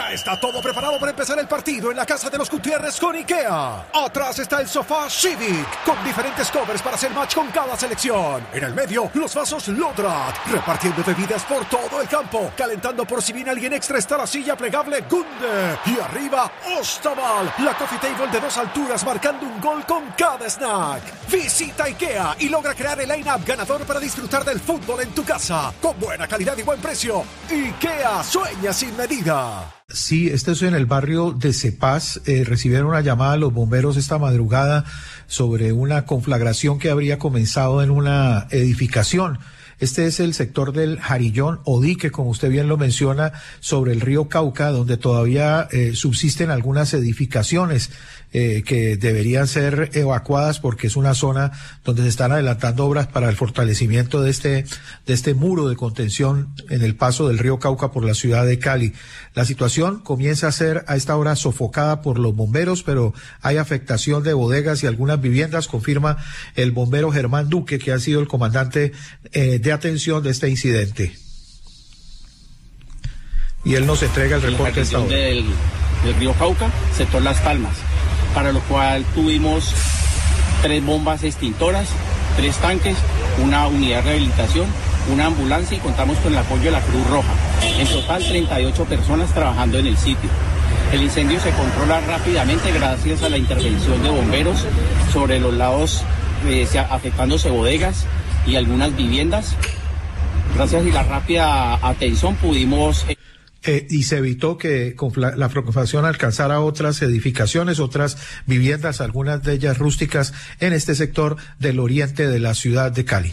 Ya está todo preparado para empezar el partido en la casa de los Gutiérrez con IKEA. Atrás está el sofá Civic, con diferentes covers para hacer match con cada selección. En el medio, los vasos Lodrat, repartiendo bebidas por todo el campo. Calentando por si viene alguien extra está la silla plegable Gunde. Y arriba, Ostaval, la coffee table de 2 alturas marcando un gol con cada snack. Visita IKEA y logra crear el line-up ganador para disfrutar del fútbol en tu casa. Con buena calidad y buen precio. IKEA, sueña sin medida. Sí, esto es en el barrio de Cepaz. Recibieron una llamada a los bomberos esta madrugada sobre una conflagración que habría comenzado en una edificación. Este es el sector del Jarillón o dique, como usted bien lo menciona, sobre el río Cauca, donde todavía subsisten algunas edificaciones que deberían ser evacuadas porque es una zona donde se están adelantando obras para el fortalecimiento de este muro de contención en el paso del río Cauca por la ciudad de Cali. La situación comienza a ser a esta hora sofocada por los bomberos, pero hay afectación de bodegas y algunas viviendas, confirma el bombero Germán Duque, que ha sido el comandante de atención de este incidente. Y él nos entrega el reporte a esta hora. Del río Cauca, sector Las Palmas, para lo cual tuvimos 3 bombas extintoras, 3 tanques, una unidad de rehabilitación, una ambulancia y contamos con el apoyo de la Cruz Roja. En total 38 personas trabajando en el sitio. El incendio se controla rápidamente gracias a la intervención de bomberos sobre los lados afectándose bodegas y algunas viviendas. Gracias a la rápida atención pudimos... y se evitó que la conflagración alcanzara otras edificaciones, otras viviendas, algunas de ellas rústicas, en este sector del oriente de la ciudad de Cali.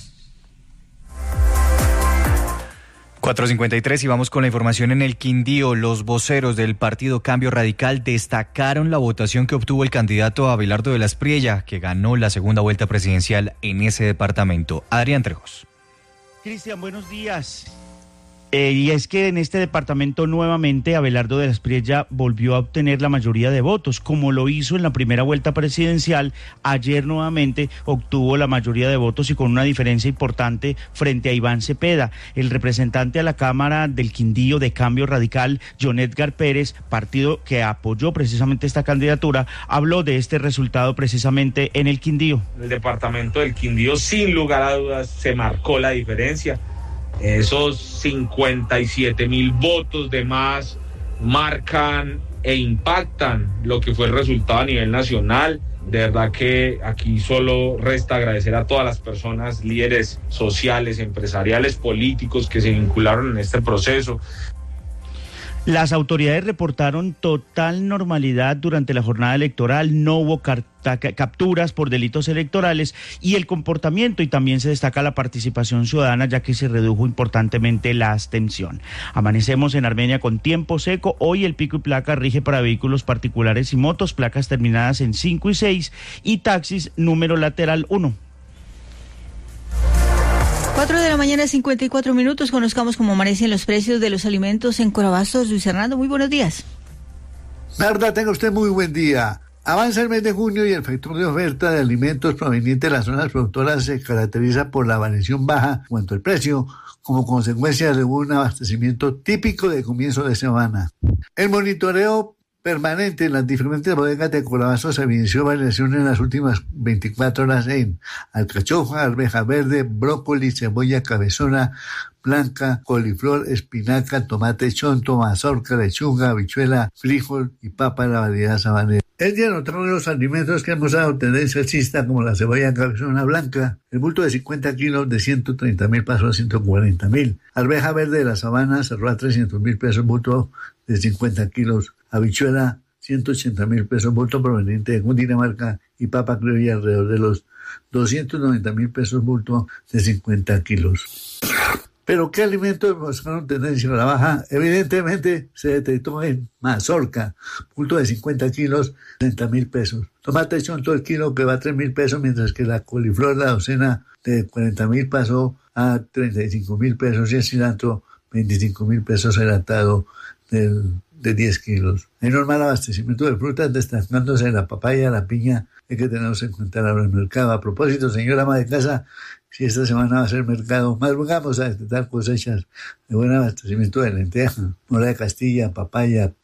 4:53 y vamos con la información en el Quindío. Los voceros del Partido Cambio Radical destacaron la votación que obtuvo el candidato Abelardo de la Espriella, que ganó la segunda vuelta presidencial en ese departamento. Adrián Trejos. Cristian, buenos días. Y es que en este departamento nuevamente Abelardo de la Espriella volvió a obtener la mayoría de votos, como lo hizo en la primera vuelta presidencial. Ayer nuevamente obtuvo la mayoría de votos y con una diferencia importante frente a Iván Cepeda. El representante a la Cámara del Quindío de Cambio Radical, John Edgar Pérez, partido que apoyó precisamente esta candidatura, habló de este resultado precisamente en el Quindío. El departamento del Quindío, sin lugar a dudas, se marcó la diferencia. Esos 57,000 votos de más marcan e impactan lo que fue el resultado a nivel nacional. De verdad que aquí solo resta agradecer a todas las personas, líderes sociales, empresariales, políticos que se vincularon en este proceso. Las autoridades reportaron total normalidad durante la jornada electoral, no hubo capturas por delitos electorales y el comportamiento, y también se destaca la participación ciudadana, ya que se redujo importantemente la abstención. Amanecemos en Armenia con tiempo seco. Hoy el pico y placa rige para vehículos particulares y motos, placas terminadas en 5 y 6 y taxis número lateral 1. 4 de la mañana, 54 minutos. Conozcamos cómo amanecen los precios de los alimentos en Corabastos. Luis Hernando, muy buenos días. Marta, tenga usted muy buen día. Avanza el mes de junio y el factor de oferta de alimentos proveniente de las zonas productoras se caracteriza por la variación baja en cuanto al precio, como consecuencia de un abastecimiento típico de comienzo de semana. El monitoreo permanente en las diferentes bodegas de Corabastos evidenció variación en las últimas 24 horas en alcachofa, arveja verde, brócoli, cebolla cabezona, blanca, coliflor, espinaca, tomate chonto, mazorca, lechuga, habichuela, frijol y papa de la variedad sabanera. Es de notar los alimentos que hemos dado tendencia alcista, como la cebolla cabezona blanca. El bulto de 50 kilos de 130,000 pasó a 140,000. Arveja verde de la sabana cerró a 300,000 pesos, bulto de 50 kilos. Habichuela, 180,000 pesos, bulto proveniente de Cundinamarca, y papa criolla alrededor de los 290,000 pesos, bulto de 50 kilos. ¿Pero qué alimentos mostraron tendencia a la baja? Evidentemente se detectó en mazorca, bulto de 50 kilos, 30,000 pesos. Tomate chonto el kilo, que va a 3,000 pesos, mientras que la coliflor, la docena, de 40,000 pasó a 35,000 pesos, y el cilantro, 25,000 pesos adelantado de 10 kilos. Hay normal abastecimiento de frutas, destacándose la papaya, la piña, hay que tenerlos en cuenta en el mercado. A propósito, señora ama de casa, si esta semana va a ser mercado, madrugamos a detectar cosechas de buen abastecimiento de lenteja, mora de Castilla, papaya,